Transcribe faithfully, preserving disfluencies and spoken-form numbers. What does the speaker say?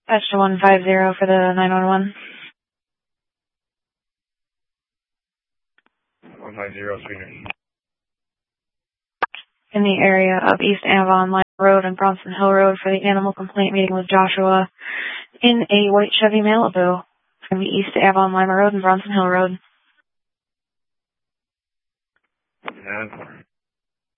Extra one five zero for the nine one one. one five zero, Sweeter. In the area of East Avon Line Road and Bronson Hill Road for the animal complaint meeting with Joshua in a white Chevy Malibu from the East Avon Lima Road and Bronson Hill Road. nine four.